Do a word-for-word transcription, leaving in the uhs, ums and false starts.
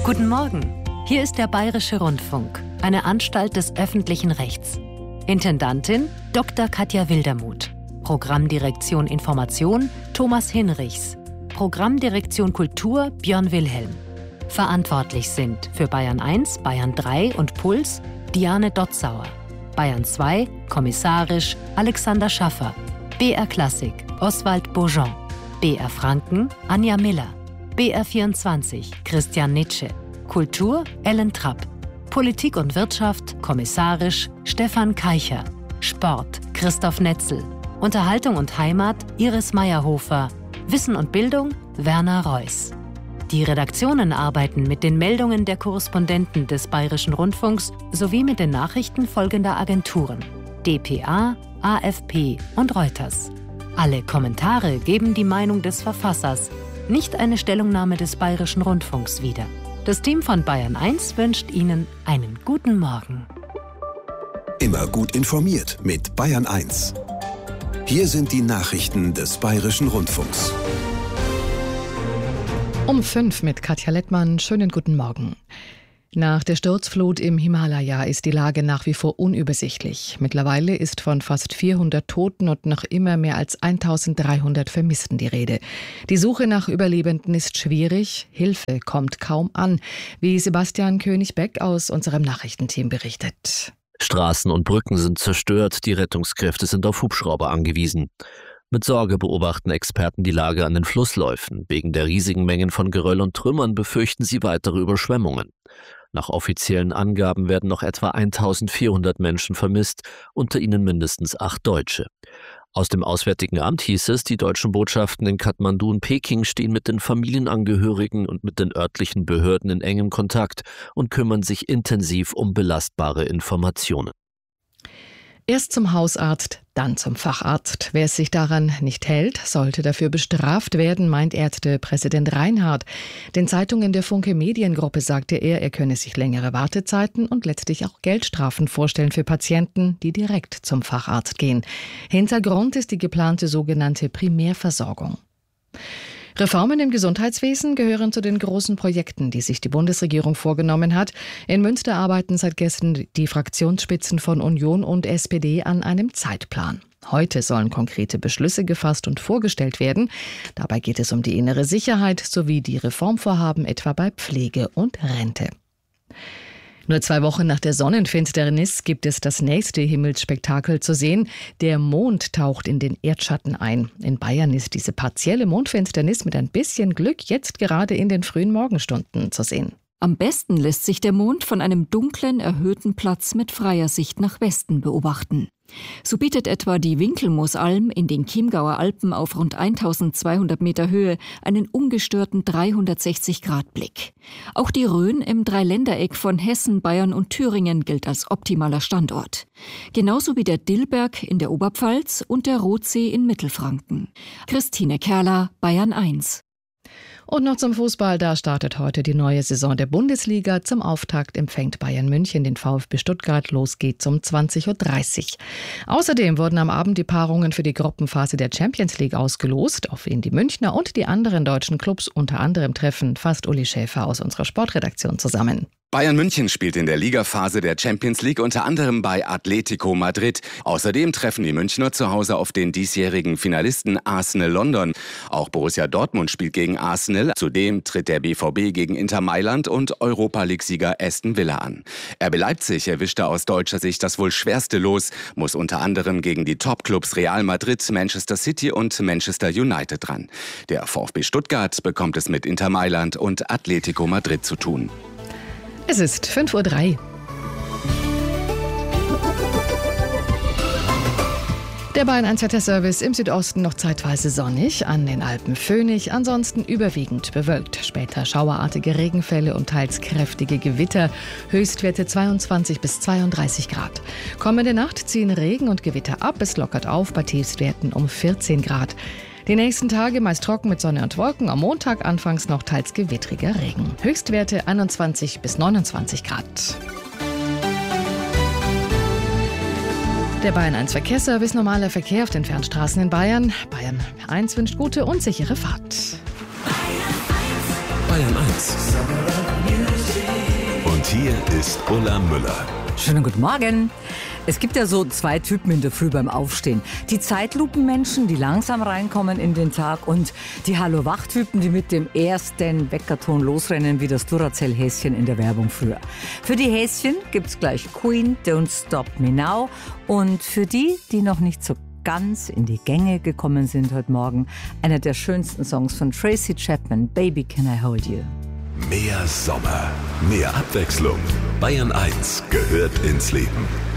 Guten Morgen, hier ist der Bayerische Rundfunk, eine Anstalt des öffentlichen Rechts. Intendantin Doktor Katja Wildermuth. Programmdirektion Information Thomas Hinrichs. Programmdirektion Kultur Björn Wilhelm. Verantwortlich sind für Bayern eins, Bayern drei und Puls Diane Dotzauer. Bayern zwei, kommissarisch Alexander Schaffer. B R Klassik Oswald Beaujean. B R Franken Anja Miller. B R vierundzwanzig Christian Nitsche. Kultur Ellen Trapp. Politik und Wirtschaft kommissarisch Stefan Keicher. Sport Christoph Netzel. Unterhaltung und Heimat Iris Meyerhofer. Wissen und Bildung Werner Reuss. Die Redaktionen arbeiten mit den Meldungen der Korrespondenten des Bayerischen Rundfunks sowie mit den Nachrichten folgender Agenturen: D P A, A F P und Reuters. Alle Kommentare geben die Meinung des Verfassers, nicht eine Stellungnahme des Bayerischen Rundfunks wider. Das Team von Bayern eins wünscht Ihnen einen guten Morgen. Immer gut informiert mit Bayern eins. Hier sind die Nachrichten des Bayerischen Rundfunks. Um fünf mit Katja Lettmann. Schönen guten Morgen. Nach der Sturzflut im Himalaya ist die Lage nach wie vor unübersichtlich. Mittlerweile ist von fast vierhundert Toten und noch immer mehr als eintausenddreihundert Vermissten die Rede. Die Suche nach Überlebenden ist schwierig, Hilfe kommt kaum an, wie Sebastian König-Beck aus unserem Nachrichtenteam berichtet. Straßen und Brücken sind zerstört, die Rettungskräfte sind auf Hubschrauber angewiesen. Mit Sorge beobachten Experten die Lage an den Flussläufen. Wegen der riesigen Mengen von Geröll und Trümmern befürchten sie weitere Überschwemmungen. Nach offiziellen Angaben werden noch etwa eintausendvierhundert Menschen vermisst, unter ihnen mindestens acht Deutsche. Aus dem Auswärtigen Amt hieß es, die deutschen Botschaften in Kathmandu und Peking stehen mit den Familienangehörigen und mit den örtlichen Behörden in engem Kontakt und kümmern sich intensiv um belastbare Informationen. Erst zum Hausarzt, dann zum Facharzt. Wer es sich daran nicht hält, sollte dafür bestraft werden, meint Ärztepräsident Reinhardt. Den Zeitungen der Funke Mediengruppe sagte er, er könne sich längere Wartezeiten und letztlich auch Geldstrafen vorstellen für Patienten, die direkt zum Facharzt gehen. Hintergrund ist die geplante sogenannte Primärversorgung. Reformen im Gesundheitswesen gehören zu den großen Projekten, die sich die Bundesregierung vorgenommen hat. In Münster arbeiten seit gestern die Fraktionsspitzen von Union und S P D an einem Zeitplan. Heute sollen konkrete Beschlüsse gefasst und vorgestellt werden. Dabei geht es um die innere Sicherheit sowie die Reformvorhaben etwa bei Pflege und Rente. Nur zwei Wochen nach der Sonnenfinsternis gibt es das nächste Himmelsspektakel zu sehen. Der Mond taucht in den Erdschatten ein. In Bayern ist diese partielle Mondfinsternis mit ein bisschen Glück jetzt gerade in den frühen Morgenstunden zu sehen. Am besten lässt sich der Mond von einem dunklen, erhöhten Platz mit freier Sicht nach Westen beobachten. So bietet etwa die Winkelmoosalm in den Chiemgauer Alpen auf rund eintausendzweihundert Meter Höhe einen ungestörten dreihundertsechzig-Grad-Blick. Auch die Rhön im Dreiländereck von Hessen, Bayern und Thüringen gilt als optimaler Standort. Genauso wie der Dillberg in der Oberpfalz und der Rothsee in Mittelfranken. Christine Kerler, Bayern eins. Und noch zum Fußball, da startet heute die neue Saison der Bundesliga. Zum Auftakt empfängt Bayern München den VfB Stuttgart. Los geht's um zwanzig Uhr dreißig. Außerdem wurden am Abend die Paarungen für die Gruppenphase der Champions League ausgelost, auf wen die Münchner und die anderen deutschen Clubs unter anderem treffen, fasst Uli Schäfer aus unserer Sportredaktion zusammen. Bayern München spielt in der Ligaphase der Champions League unter anderem bei Atletico Madrid. Außerdem treffen die Münchner zu Hause auf den diesjährigen Finalisten Arsenal London. Auch Borussia Dortmund spielt gegen Arsenal. Zudem tritt der B V B gegen Inter Mailand und Europa-League-Sieger Aston Villa an. R B Leipzig erwischte aus deutscher Sicht das wohl schwerste Los, muss unter anderem gegen die Top-Clubs Real Madrid, Manchester City und Manchester United ran. Der VfB Stuttgart bekommt es mit Inter Mailand und Atletico Madrid zu tun. Es ist fünf Uhr drei. Der Bayern eins Wetterservice: im Südosten noch zeitweise sonnig, an den Alpen föhnig, ansonsten überwiegend bewölkt. Später schauerartige Regenfälle und teils kräftige Gewitter. Höchstwerte zweiundzwanzig bis zweiunddreißig Grad. Kommende Nacht ziehen Regen und Gewitter ab. Es lockert auf bei Tiefstwerten um vierzehn Grad. Die nächsten Tage meist trocken mit Sonne und Wolken. Am Montag anfangs noch teils gewittriger Regen. Höchstwerte einundzwanzig bis neunundzwanzig Grad. Der Bayern eins Verkehrsservice: normaler Verkehr auf den Fernstraßen in Bayern. Bayern eins wünscht gute und sichere Fahrt. Bayern eins Bayern eins. Und hier ist Ulla Müller. Schönen guten Morgen. Es gibt ja so zwei Typen in der Früh beim Aufstehen. Die Zeitlupenmenschen, die langsam reinkommen in den Tag, und die Hallo-Wach-Typen, die mit dem ersten Weckerton losrennen wie das Duracell-Häschen in der Werbung früher. Für die Häschen gibt's gleich Queen, Don't Stop Me Now. Und für die, die noch nicht so ganz in die Gänge gekommen sind heute Morgen, einer der schönsten Songs von Tracy Chapman, Baby Can I Hold You. Mehr Sommer, mehr Abwechslung. Bayern eins gehört ins Leben.